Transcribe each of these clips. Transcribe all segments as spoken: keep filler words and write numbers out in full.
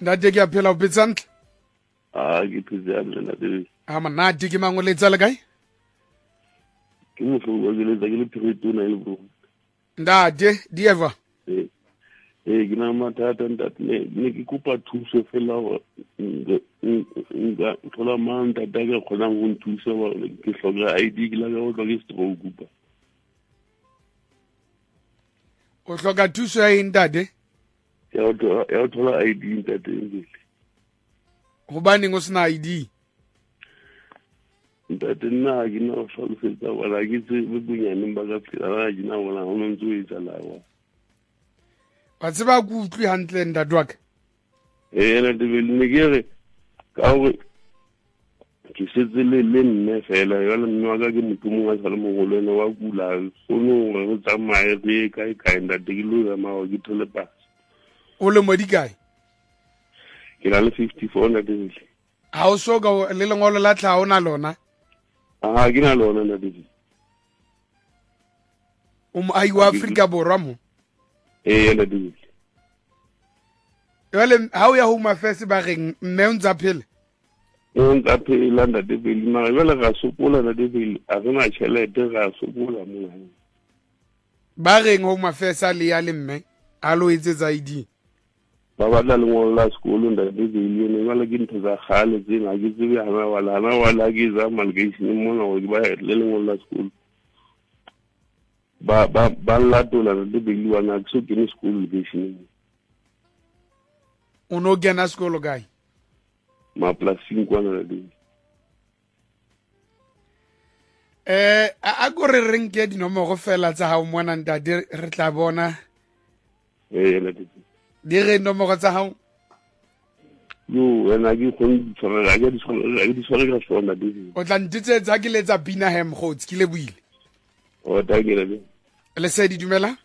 Ntate ke a phela o petsantle. Ah ke phetsana ntate. A monate ke mang o letsa le kae? Ke mohlolo ke letsa ke le Piretona le bo. Ntate dieva. Eh eh ke na mathata ntate ne ne ke kopa thuso fela ho nga thola mang ntate ke khona go nthusa ba ke hloka I D ke la go tlo ke stroke kupa. O hloka thuso ya eng ntate? Ya o ya o thola I D ntate ngile. Hobaneng o sena I D? Ntate nna ke na fa le fetsa wala ke tse bonyane ba ka phela ga ke na wala ho ntse o etsa lawa. Wa tseba go utlwi hantle ntate wa ka? Eh ena de ne ke re ka gore ke setse le le nne fela ya le nna ka ke motho mongwe a sa le mogolo ene wa kula sono go tsamaye re kae kae ntate ke lo ya mawa ke thole pa. O le mo di kae? Ke na le fifty-four ntate. Ha o so ka le lengolo la tla ona lona? Ah ke na lona ntate. O mo ai wa Afrika Borwa mo? Eh ntate. Yale ha o ya Home Affairs ba reng mme o ntsa phele? O ntsa phela ntate pele mara jwale ga sokola ntate pele a rena tšhelete ga sokola mona. Ba reng Home Affairs a le ya le mme a lo etsetsa I D? Ba batla lengolo la sekolo ntate pele ne jwale ke ntho tsa kgale tse na ke tsebe hana wala hana wala ke za malgation mona go ba le lengolo la sekolo. Ba ba ba latola ntate pele wana ke so ke ni sekolo location. O no kena sekolo kae? Ma plus cinco ana le. Eh a go re reng ke dinomoro fela tsa ha o mona ntate re tla bona. Eh le di. Di re nomoro tsa ha. Yo ena ke go tshola ga di tshola ga di tshola ga tshola di. O tla ntitsetsa ke letsa Binaham Gotsi ke le buile. O ta ke le. Le se di dumela?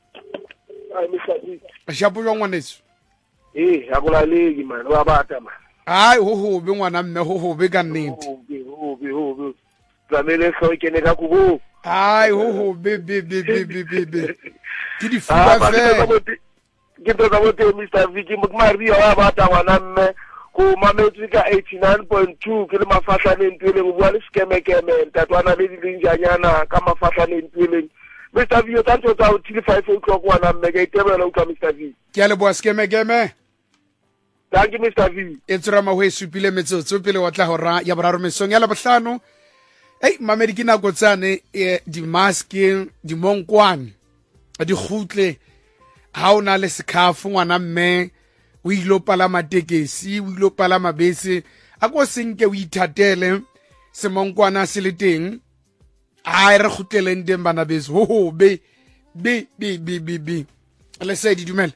Ai misadi. Shapo yo ngwaneso. Eh ya go la le ki man wa bata man. Ai ho ho be ngwana mme ho ho be ka nnete. Ho be ho be ho be. Tlamele so ke ne ka kubo. Ai ho ho be be be be be be be. Ke di fuwa fe. Ke tlo ka bote Mister Viki Mukmari wa bata ngwana mme go mametsi ka eighty-nine point two ke le mafatlane ntwele go bua le skeme keme tatwana le dinjanyana ka mafatlane ntwele. Mister Viki tantso tsa o three five o'clock wana mme ke itebela o ka Mister Viki. Ke a le bua skeme keme. Thank you Mister V. Etsura ma hwe supile metsotso pele wa tla hora ya boraro mesong ya la bohlano. Ei mamedi ke nako tsane di mask di monkwane di khutle ha ona le sekhafu ngwana mme o ilo pala matekesi o ilo pala mabese a go senke o ithatele se monkwana se le teng a re khutleleng teng bana bese ho ho be be be be be be le se di dumela.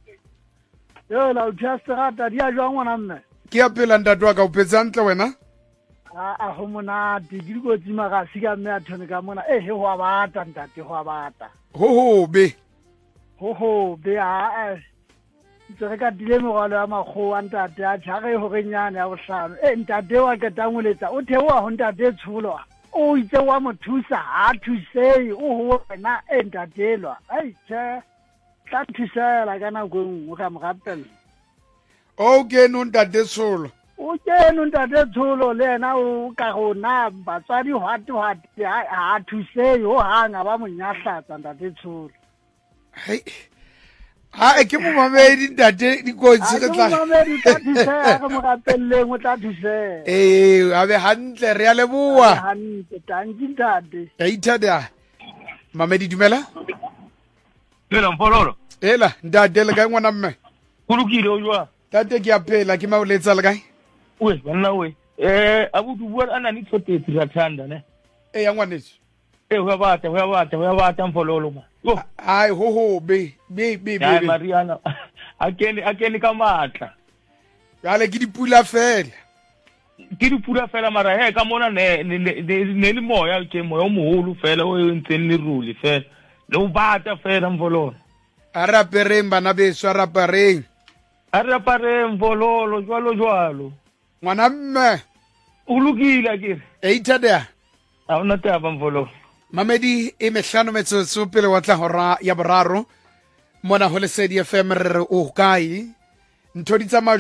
Yo la just rata dia jwa ngwana mme. Ke apela ntatwa ka o petsantle wena? A a ho mona di di go tsima ga sika mme a thone ka mona eh he ho bata ntate ho bata. Ho ho be. Ho ho be a ntse ka dile mo galo ya mago a ntate a tshage ho renyane ya bohlano. Eh ntate wa ka tanguletsa o thewa ho ntate tshulo. O itse wa mo thusa ha thusei o ho wena eh ntatelwa. Ai tse tla thusela kana go mo ga mo gapela. Okay no ntate tshulo. O keno ntate tsholo le ena o ka go na batswadi hwati hwati ha thusei ho hanga ba monyahlatsa ntate tsholo. Hai ha ke mo mamedi ntate di kotsi re tla. Mo mamedi ka thusea ka mo gapelleng o tla thusea. Eh a be hantle re a leboa. Hantle tanki ntate. Ya ithada. Mamedi dumela? Phela mfololo. Ela ntate le kae ngwana mme? Go lokile o jwa. Tate ke a phela ke mauletsa le kae? We bana we eh abudu bua ana ni tsotetsi ra thanda ne eh ya ngwaneso eh ho bata ho bata ho bata mfololo ma yo ai ho ho be be be be ya Mariana akeni akeni ka matla yale ke dipula fela ke dipula fela mara he ka mona ne ne le moya ke moya o moholo fela o ntseng le ruli fela le bata fela mfololo arapereng bana beso arapereng arapereng mfololo jwalo jwalo ngwana mme o lokile ke e ithada a ona taba mfololo mamedi e mehlano metsotso pele wa tla hora ya boraro mona ho Lesedi F M re re o kae ntho di tsa